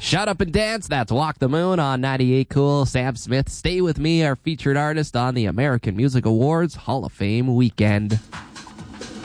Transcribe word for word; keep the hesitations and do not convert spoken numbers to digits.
Shut Up and Dance, that's Walk the Moon on ninety-eight Cool. Sam Smith, Stay With Me, our featured artist on the American Music Awards Hall of Fame weekend.